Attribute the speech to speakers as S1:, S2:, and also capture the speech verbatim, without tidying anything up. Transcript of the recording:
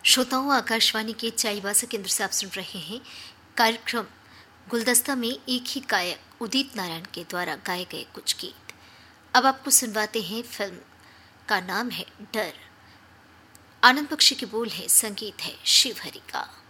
S1: श्रोताओं, आकाशवाणी के चाईबासा केंद्र से आप सुन रहे हैं कार्यक्रम गुलदस्ता में एक ही गायक उदित नारायण के द्वारा गाए गए कुछ गीत। अब आपको सुनवाते हैं। फिल्म का नाम है डर। आनंद बख्शी के बोल है, संगीत है शिव हरि का।